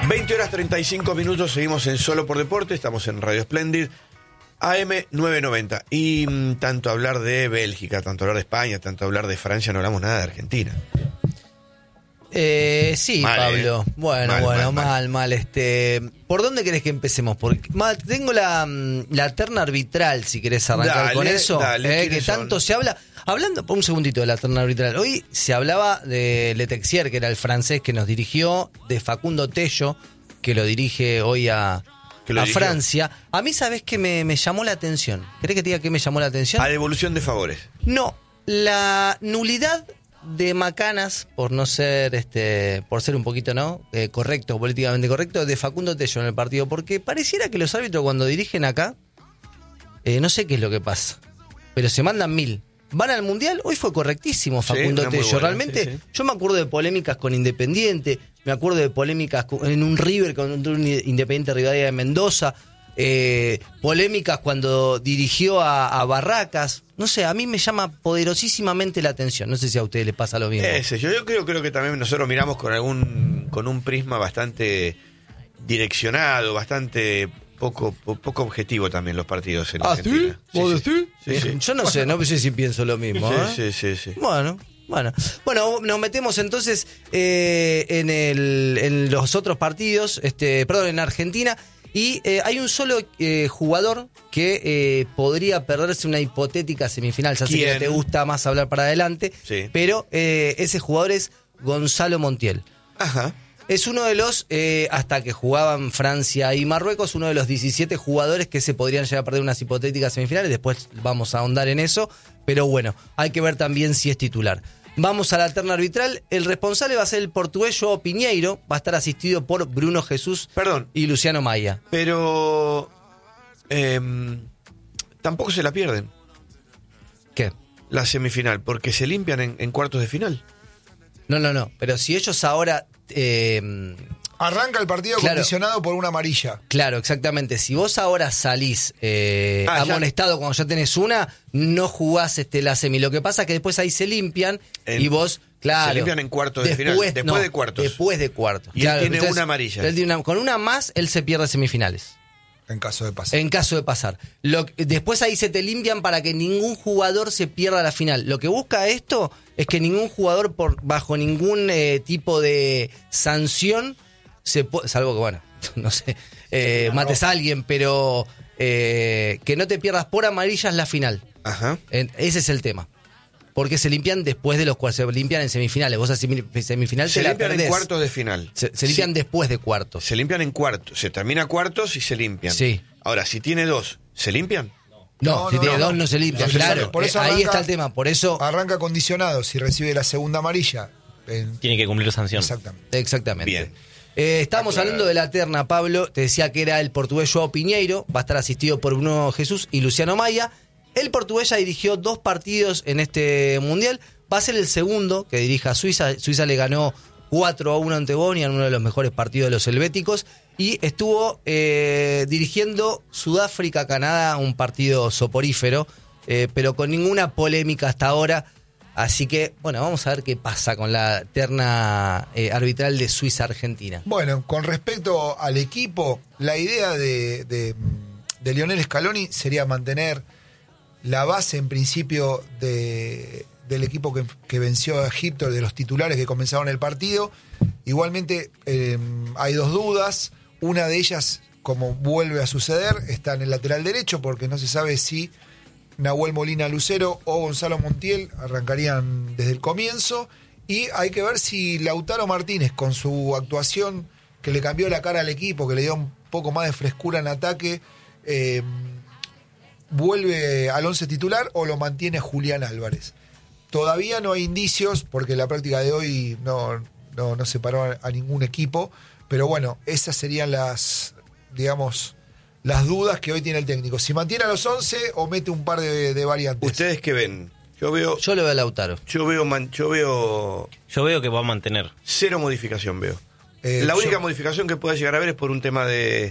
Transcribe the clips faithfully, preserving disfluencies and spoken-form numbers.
veinte horas treinta y cinco minutos, seguimos en Solo por Deporte, estamos en Radio Splendid, A M novecientos noventa. Y mm, tanto hablar de Bélgica, tanto hablar de España, tanto hablar de Francia, no hablamos nada de Argentina. Eh, sí, mal, Pablo. Eh. Bueno, mal, bueno, mal, mal, mal, mal. Este, ¿por dónde querés que empecemos? Porque mal, tengo la, la terna arbitral, si querés arrancar dale, con eso. Dale, eh, que tanto son? se habla. Hablando, un segundito de la terna arbitral. Hoy se hablaba de Letexier, que era el francés que nos dirigió, de Facundo Tello, que lo dirige hoy a, a Francia. A mí, ¿sabés qué me, me llamó la atención? ¿Querés que te diga qué me llamó la atención? A devolución de favores. No, la nulidad de Macanas, por no ser, este, por ser un poquito, ¿no? Eh, correcto, políticamente correcto, de Facundo Tello en el partido. Porque pareciera que los árbitros cuando dirigen acá, eh, no sé qué es lo que pasa, pero se mandan mil. Van al Mundial, hoy fue correctísimo Facundo sí, Tello. buena, Realmente, sí, sí. Yo me acuerdo de polémicas con Independiente, me acuerdo de polémicas con, en un River con un Independiente Rivadavia de Mendoza, eh, polémicas cuando dirigió a, a Barracas. No sé, a mí me llama poderosísimamente la atención. No sé si a ustedes les pasa lo mismo. Ese, yo, yo creo, creo que también nosotros miramos con algún, con un prisma bastante direccionado, bastante poco, po, poco objetivo también los partidos en ¿Ah, Argentina. sí? ¿Vos sí, decís? sí, sí. Yo no sé, no sé si pienso lo mismo. ¿eh? Sí, sí, sí, sí. Bueno, bueno. Bueno, nos metemos entonces eh, en, el, en los otros partidos, este, perdón, en Argentina. Y eh, hay un solo eh, jugador que eh, podría perderse una hipotética semifinal. Ya sé que no te gusta más hablar para adelante, sí. pero eh, ese jugador es Gonzalo Montiel. Ajá. Es uno de los, eh, hasta que jugaban Francia y Marruecos, uno de los diecisiete jugadores que se podrían llegar a perder unas hipotéticas semifinales. Después vamos a ahondar en eso, pero bueno, hay que ver también si es titular. Vamos a la terna arbitral. El responsable va a ser el portugués João Pinheiro. Va a estar asistido por Bruno Jesús Perdón, y Luciano Maia. Pero eh, tampoco se la pierden. ¿Qué? La semifinal, porque se limpian en, en cuartos de final. No, no, no. Pero si ellos ahora... Eh, Arranca el partido claro, condicionado por una amarilla. Claro, exactamente. Si vos ahora salís eh, ah, amonestado cuando ya tenés una, no jugás este, la semi. Lo que pasa es que después ahí se limpian en, y vos, claro... Se limpian en cuartos de después, final, después no, de cuartos. Después de cuartos. Y claro, él tiene entonces, una amarilla. Él tiene una, con una más, él se pierde semifinales. En caso de pasar. En caso de pasar. Lo, después ahí se te limpian para que ningún jugador se pierda la final. Lo que busca esto es que ningún jugador, por bajo ningún eh, tipo de sanción, se po- salvo que, bueno, no sé, eh, mates a alguien, pero eh, que no te pierdas por amarillas la final. Ajá. En, ese es el tema. Porque se limpian después de los cuales se limpian en semifinales. Vos a semifinal Se te la limpian perdés. en cuartos de final. Se, se limpian sí. después de cuartos. Se limpian en cuartos. Se termina cuartos y se limpian. Sí. Ahora, si tiene dos, ¿se limpian? No, No, si no, tiene no. dos no se limpia, Por eso- claro. por eso Eh, ahí arranca- está el tema. Por eso... Arranca condicionado. Si recibe la segunda amarilla. en- Tiene que cumplir sanción. Exactamente. Exactamente. Bien. Eh, estábamos Aclarado. hablando de la terna, Pablo. Te decía que era el portugués João Pinheiro. Va a estar asistido por Bruno Jesús y Luciano Maia. El portugués ya dirigió dos partidos en este mundial. Va a ser el segundo que dirija a Suiza. Suiza le ganó cuatro a uno ante Bosnia en uno de los mejores partidos de los helvéticos. Y estuvo eh, dirigiendo Sudáfrica-Canadá, un partido soporífero, eh, pero con ninguna polémica hasta ahora. Así que, bueno, vamos a ver qué pasa con la terna eh, arbitral de Suiza-Argentina. Bueno, con respecto al equipo, la idea de, de, de Lionel Scaloni sería mantener la base en principio de, del equipo que, que venció a Egipto, de los titulares que comenzaron el partido. Igualmente eh, hay dos dudas. Una de ellas, como vuelve a suceder, está en el lateral derecho, porque no se sabe si Nahuel Molina Lucero o Gonzalo Montiel arrancarían desde el comienzo. Y hay que ver si Lautaro Martínez, con su actuación que le cambió la cara al equipo, que le dio un poco más de frescura en ataque, eh, vuelve al once titular o lo mantiene Julián Álvarez. Todavía no hay indicios, porque la práctica de hoy no, no, no separó a, a ningún equipo. Pero bueno, esas serían las, digamos, las dudas que hoy tiene el técnico. Si mantiene a los once o mete un par de, de variantes. ¿Ustedes qué ven? Yo veo, Yo lo veo a Lautaro. yo veo, man- yo veo Yo veo que va a mantener. cero modificación veo. Eh, La única yo- modificación que pueda llegar a ver es por un tema de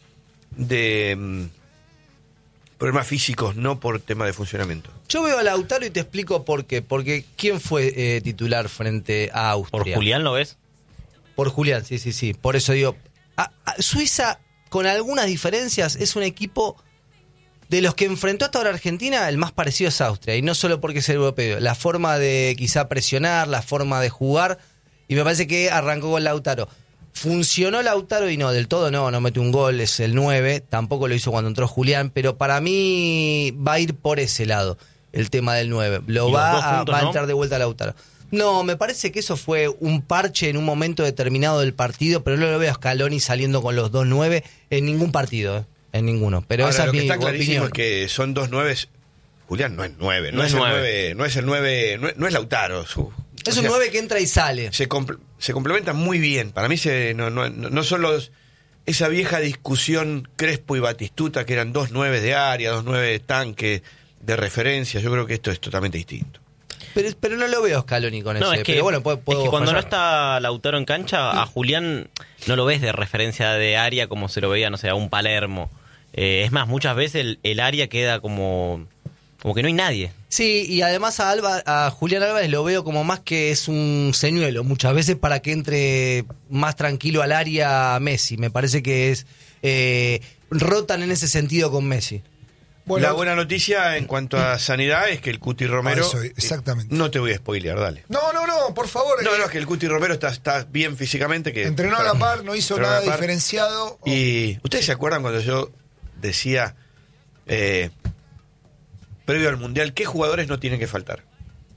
de mm, problemas físicos, no por tema de funcionamiento. Yo veo a Lautaro y te explico por qué. Porque ¿quién fue eh, titular frente a ¿Por Austria? Julián lo ves? Por Julián, sí, sí, sí. Por eso digo, Suiza, con algunas diferencias, es un equipo de los que enfrentó hasta ahora Argentina, el más parecido es Austria. Y no solo porque es europeo. La forma de quizá presionar, la forma de jugar. Y me parece que arrancó con Lautaro. Funcionó Lautaro y no, del todo no, no mete un gol, es el nueve. Tampoco lo hizo cuando entró Julián. Pero para mí va a ir por ese lado, el tema del nueve. Lo va a, va a entrar de vuelta a Lautaro. No, me parece que eso fue un parche en un momento determinado del partido, pero no lo veo a Scaloni saliendo con los dos nueve en ningún partido, ¿eh? En ninguno. Pero Ahora, esa lo es que mi está clarísimo opinión. es que son dos nueves. Julián no es nueve, no, No es, es el nueve. nueve, no es el nueve, no es, no es Lautaro. Su, Es o un sea, nueve que entra y sale. Se, compl- se complementan muy bien. Para mí se, no, no, no son los esa vieja discusión Crespo y Batistuta, que eran dos nueve de área, dos nueve de tanque, de referencia. Yo creo que esto es totalmente distinto. Pero, pero no lo veo a Scaloni con No, eso. es que, pero bueno, puedo, es puedo que cuando fallar. no está Lautaro en cancha, a Julián no lo ves de referencia de área como se lo veía, no sé, a un Palermo. Eh, es más, muchas veces el, el área queda como, como que no hay nadie. Sí, y además a, Alba, a Julián Álvarez lo veo como más que es un señuelo muchas veces para que entre más tranquilo al área Messi. Me parece que es eh, rotan en ese sentido con Messi. Bueno, la buena noticia en cuanto a sanidad es que el Cuti Romero... Ah, eso, exactamente. eh, No te voy a spoilear, dale. No, no, no, por favor. No, eh, no, es que el Cuti Romero está, está bien físicamente. Que entrenó a la par, no hizo entrenó a nada la par. diferenciado. Y ustedes se acuerdan cuando yo decía, eh, previo al Mundial, ¿qué jugadores no tienen que faltar?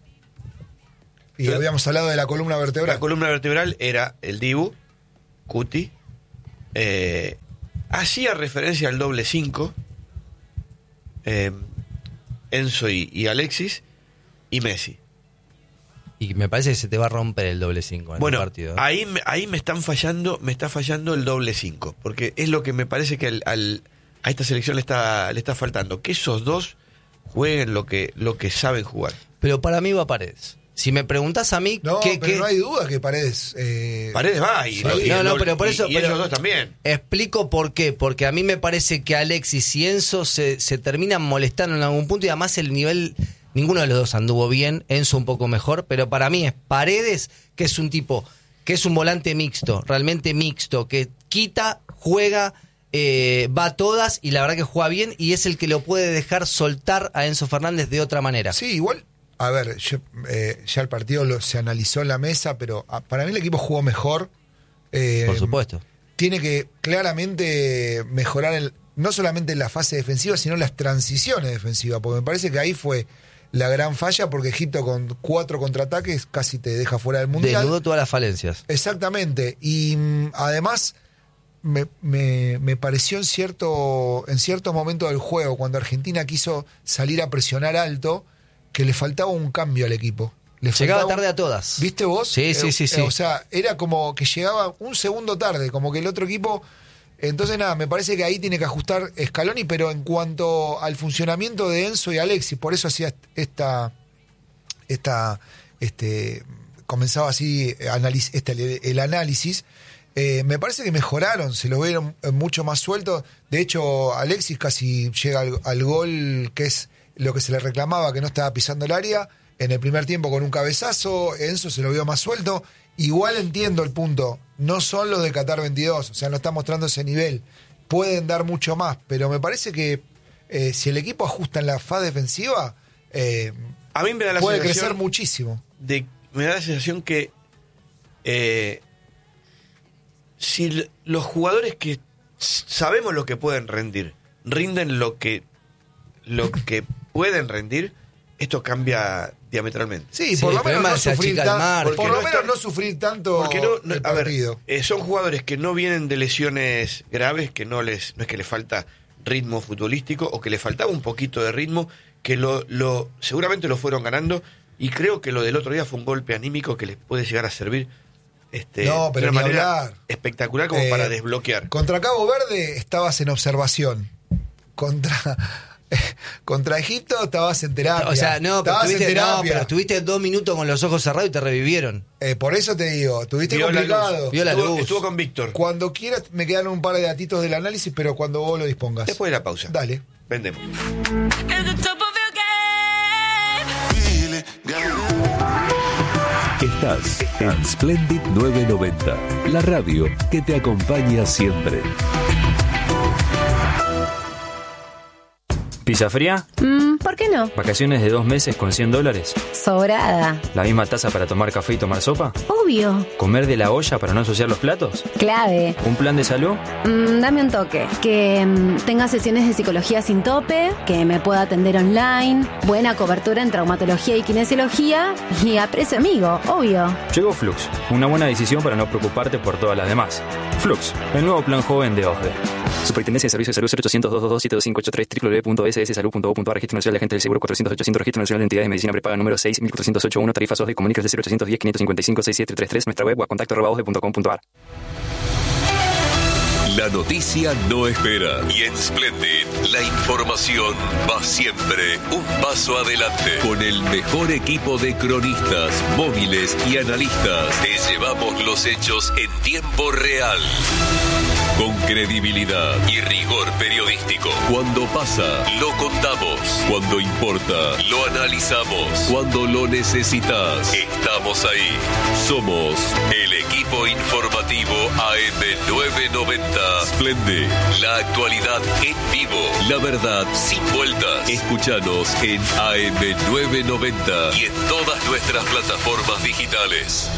Y yo- habíamos hablado de la columna vertebral. La columna vertebral era el Dibu, Cuti, eh, hacía referencia al doble cinco, eh, Enzo y, y Alexis, y Messi. Y me parece que se te va a romper el doble cinco en Bueno, el partido. ¿eh? ahí, me- ahí me están fallando, me está fallando el doble cinco, porque es lo que me parece que al, al- a esta selección le está, le está faltando, que esos dos jueguen lo que, lo que saben jugar. Pero para mí va Paredes. Si me preguntás a mí, No, ¿qué, pero qué- no hay duda que Paredes. eh, Paredes va y, Sí. y No, el no, doble- pero por y- eso- y, pero- ellos dos también. Explico por qué. Porque a mí me parece que Alexis y Enzo se, se terminan molestando en algún punto y además el nivel, ninguno de los dos anduvo bien, Enzo un poco mejor, pero para mí es Paredes, que es un tipo, que es un volante mixto, realmente mixto, que quita, juega, eh, va a todas y la verdad que juega bien y es el que lo puede dejar soltar a Enzo Fernández de otra manera. Sí, igual. A ver, yo, eh, ya el partido lo, se analizó en la mesa, pero ah, para mí el equipo jugó mejor. Eh, Por supuesto. Tiene que claramente mejorar el, no solamente en la fase defensiva, sino en las transiciones defensivas, porque me parece que ahí fue la gran falla, porque Egipto con cuatro contraataques casi te deja fuera del Mundial. Desnudó todas las falencias. Exactamente. Y mm, además me, me- me pareció en cierto, en cierto momento del juego, cuando Argentina quiso salir a presionar alto, que le faltaba un cambio al equipo. Le Llegaba faltaba un- tarde a todas. ¿Viste vos? Sí, sí, Eh, sí, eh, sí. O sea, era como que llegaba un segundo tarde, como que el otro equipo... Entonces, nada, me parece que ahí tiene que ajustar Scaloni, pero en cuanto al funcionamiento de Enzo y Alexis, por eso hacía esta... esta este comenzaba así analiz- este, el análisis. Eh, me parece que mejoraron, se lo vieron eh, mucho más suelto. De hecho, Alexis casi llega al, al gol, que es lo que se le reclamaba, que no estaba pisando el área. En el primer tiempo con un cabezazo, Enzo se lo vio más suelto. Igual entiendo el punto, no son los de Qatar veintidós, o sea, no está mostrando ese nivel. Pueden dar mucho más, pero me parece que eh, si el equipo ajusta en la fase defensiva, eh, A mí me da la puede sensación crecer muchísimo. de, me da la sensación que eh, si l- los jugadores que s- sabemos lo que pueden rendir, rinden lo que lo que pueden rendir, esto cambia diametralmente. Sí, Sí, por lo el menos problema no es la sufrir chica del tan- mar, por porque lo no menos están- no sufrir tanto Porque no, no- el a ver, partido. eh, son jugadores que no vienen de lesiones graves, que no les no es que les falta ritmo futbolístico o que les faltaba un poquito de ritmo, que lo, lo seguramente lo fueron ganando y creo que lo del otro día fue un golpe anímico que les puede llegar a servir este, No, pero de una ni manera hablar. espectacular como Eh, para desbloquear. Contra Cabo Verde estabas en observación. Contra, contra Egipto estabas en terapia. O sea, no, pero, estabas en estuviste, no, terapia. pero estuviste dos minutos con los ojos cerrados y te revivieron. Eh, por eso te digo, estuviste Vio la complicado. luz. Vio la estuvo, luz. estuvo con Víctor. Cuando quieras me quedan un par de datitos del análisis, pero cuando vos lo dispongas. Después de la pausa. Dale. Vendemos. At the top of your game. Estás en Splendid novecientos noventa, la radio que te acompaña siempre. ¿Pizza fría? Mm, ¿por qué no? ¿Vacaciones de dos meses con cien dólares? Sobrada. ¿La misma taza para tomar café y tomar sopa? Obvio. ¿Comer de la olla para no ensuciar los platos? Clave. ¿Un plan de salud? Mm, dame un toque. Que mm, tenga sesiones de psicología sin tope, que me pueda atender online, buena cobertura en traumatología y kinesiología y a precio amigo, obvio. Llegó Flux, una buena decisión para no preocuparte por todas las demás. Flux, el nuevo plan joven de OSDE. Superintendencia de Servicios de Salud cero ochocientos, doscientos veintidós, siete dos cinco ocho tres, doble u doble u doble u punto s s salud punto gov punto a r, Registro Nacional de Agentes del Seguro cuatrocientos ochocientos, Registro Nacional de Entidades de Medicina Prepaga número seis mil cuatrocientos ochenta y uno, tarifas OSDE, comuníquese de cero ochocientos diez, quinientos cincuenta y cinco, sesenta y siete treinta y tres, nuestra web o a contacto arroba osde punto com punto a r. La noticia no espera y en Splendid la información va siempre un paso adelante. Con el mejor equipo de cronistas, móviles y analistas, te llevamos los hechos en tiempo real. Con credibilidad y rigor periodístico. Cuando pasa, lo contamos. Cuando importa, lo analizamos. Cuando lo necesitas, estamos ahí. Somos el equipo informativo A M novecientos noventa. Splendid, la actualidad en vivo. La verdad sin vueltas. Escúchanos en A M novecientos noventa y en todas nuestras plataformas digitales.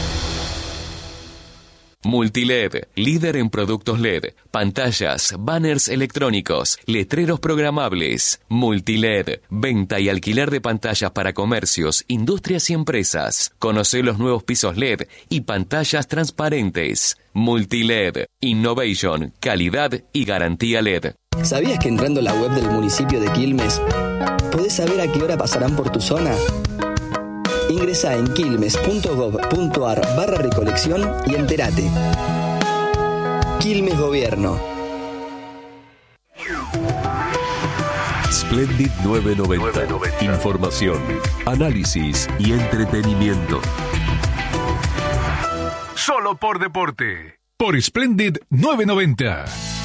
Multiled, líder en productos L E D, pantallas, banners electrónicos, letreros programables. Multiled, venta y alquiler de pantallas para comercios, industrias y empresas. Conoce los nuevos pisos L E D y pantallas transparentes. Multiled, innovation, calidad y garantía L E D. ¿Sabías que entrando a la web del municipio de Quilmes podés saber a qué hora pasarán por tu zona? Ingresa en quilmes punto gov punto a r barra recolección y entérate. Quilmes Gobierno. Splendid novecientos noventa. Información, análisis y entretenimiento. Solo por deporte. Por Splendid novecientos noventa.